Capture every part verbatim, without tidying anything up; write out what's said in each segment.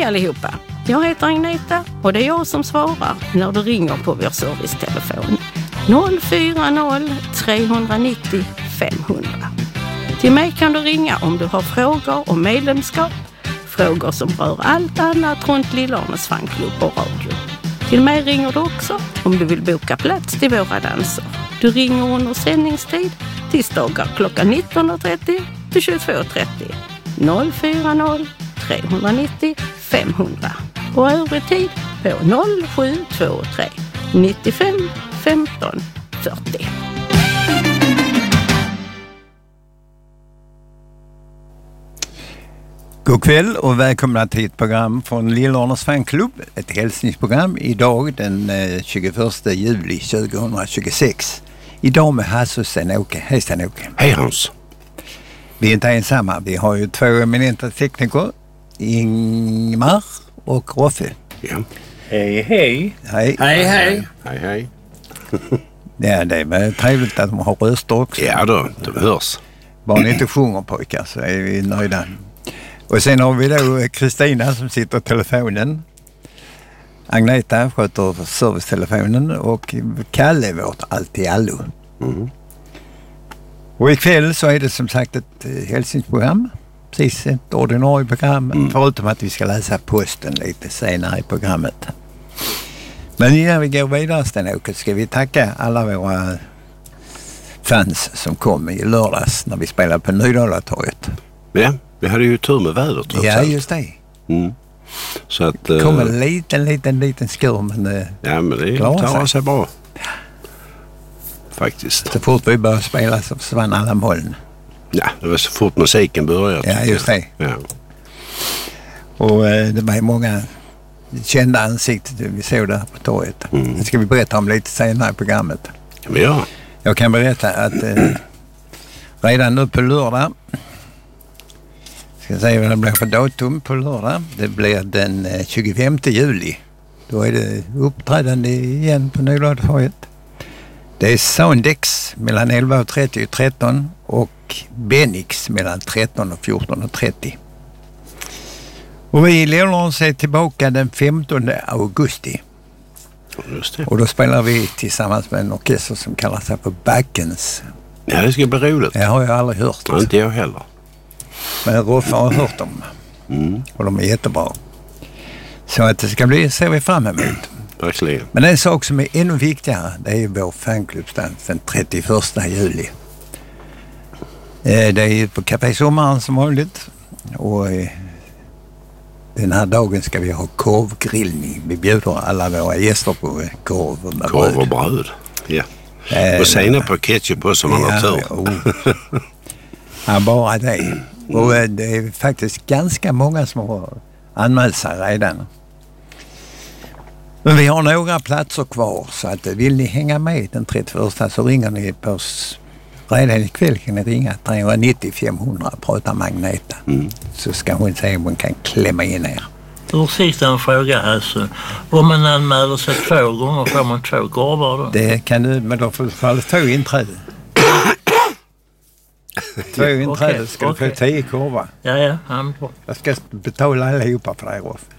allihopa. Jag heter Agneta och det är jag som svarar när du ringer på vår servicetelefon noll fyra noll tre nio noll fem hundra. Till mig kan du ringa om du har frågor om medlemskap, frågor som rör allt annat runt Lillörnes fanklubb och radio. Till mig ringer du också om du vill boka plats till våra danser. Du ringer under sändningstid tisdagar klockan nitton trettio till tjugotvå trettio noll fyra noll tre nio noll fem hundra och övrig tid på noll sju två tre nittiofem femton fyrtio. God kväll och välkomna till ett program från Lillörnes fanklubb, ett hälsningsprogram idag den tjugoförsta juli tjugohundratjugosex. Idag med Hasse och Sten-Åke. Hej Sten-Åke. Hej Hans. Vi är inte ensamma, vi har ju två eminenta tekniker, Ingmar och Roffe. Ja. Hej hej. Hej. Hej hej. Hej hej. Ja, det är trevligt att de har röster också. Ja då, de hörs. Bara ni inte sjunger pojkar så är vi nöjda. Och sen har vi då Kristina som sitter i telefonen. Agneta sköter servicetelefonen och Kalle vårt allt i allo. Mm. Och ikväll så är det som sagt ett hälsningsprogram. Precis ett ordinarie program. Mm. Förutom att vi ska läsa posten lite senare i programmet. Men innan vi går vidare Sten-Åke ska vi tacka alla våra fans som kom i lördags när vi spelade på Nydalatorget. Ja, vi hade ju tur med vädret trots Ja, allt. just det. Mm. Så att, det kom en uh, liten, liten, liten skur men, ja, men det klarar sig bra. Faktiskt. Så fort vi började spela så försvann alla moln. Ja, det var så fort musiken började. Ja, just det. Ja. Och eh, det var många kända ansikten vi såg där på torget. Mm. Det ska vi berätta om lite senare i programmet. Men ja. Jag kan berätta att eh, redan nu på lördag, ska jag säga vad det blir för datum på lördag, det blir den eh, tjugofemte juli. Då är det uppträdande igen på Nydalatorget. Det är Soundex mellan elva och trettio och tretton och Benix mellan tretton och fjorton och trettio. Och vi i Lillörnes är tillbaka den femtonde augusti. Just det. Och då spelar vi tillsammans med en orkester som kallar sig för Backens. Ja, det ska bli roligt. Det har jag aldrig hört. Ja, inte jag heller. Men Roffe har hört dem. Mm. Och de är jättebra. Så att det ska bli, ser vi fram emot. Verkligen. Men en sak som är ännu viktigare, det är vår fanklubbsdans den trettioförsta juli. Det är på Café Sommaren som vanligt. Och den här dagen ska vi ha korvgrillning. Vi bjuder alla våra gäster på korv och bröd. Korv och bröd, ja. Äh, och senare på ketchup på som man har tur. Ja, ja, bara det. Och det är faktiskt ganska många som har anmält sig redan. Men vi har några platser kvar så att vill ni hänga med den trettioförsta så ringer ni på oss. Redan ikväll kan ni ringa tre nio noll fem hundra och prata med Agneta. Mm. Så ska hon säga om hon kan klämma in er. Ursäkta en fråga alltså. Om man anmäler sig två gånger får man två korvar då? Det kan du, men då får du få två inträde. Två inträde okay, ska okay. Du få tio korvar. Ja, ja. Han... Jag ska betala allihopa för det, Rolf.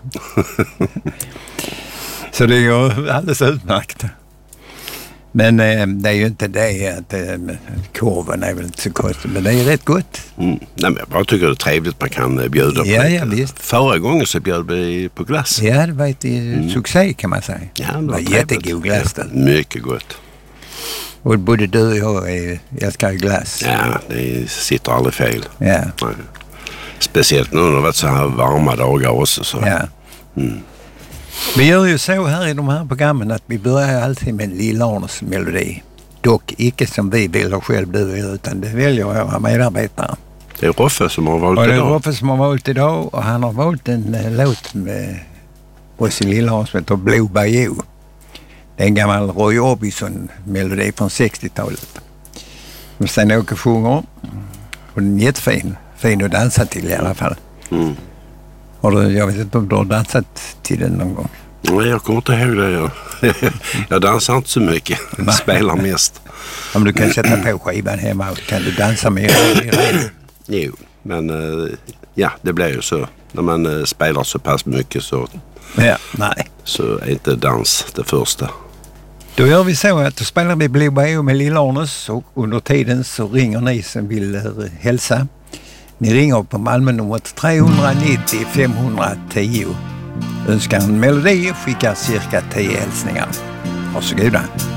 Så det går alldeles utmärkt. Men eh, det är ju inte det att eh, korven är väl inte så konstigt, men det är rätt gott. Mm. Nej, men jag bara tycker det är trevligt man kan bjuda på ja, det. Ja, visst. Förra gången så bjöd vi på glass. Ja, det var ett mm. succé kan man säga. Ja, det var, det var jättegod glass. Ja, mycket gott. Och både du och jag är, älskar glass. Ja, det sitter aldrig fel. Ja. Nej. Speciellt nu när det har varit så här varma dagar också. Så. Ja. Mm. Vi gör ju så här i de här programmen att vi börjar alltid med Lillörnes melodi. Dock icke som vi väljer själv du, utan det väljer våra medarbetare. Det är Roffe som har valt och idag. Det är Roffe som har valt idag och han har valt en uh, låt med oss i Lillörnes som heter Blue Bayou. Det är en gammal Roy Orbison-melodi från sextiotalet. Som Sten-Åke sjunger. Och den är jättefin. Fin att dansa till i alla fall. Mm. Har du, jag vet inte om du har dansat till den någon gång? Nej, jag kommer inte ihåg det. Jag, jag dansar inte så mycket. Jag spelar mest. Om du kan sätta på skivan hemma och kan du dansa med er? Jo. Men eh, ja, det blir ju så. När man eh, spelar så pass mycket så, Ja, nej. så är inte dans det första. Då gör vi så att då spelar vi Blue Bay med Lill-Arnes och under tiden så ringer ni som vill uh, hälsa. Ni ringer på Malmö-numret tre nittio fem tio. Önskar en melodi och skickar cirka tio hälsningar. Varsågoda.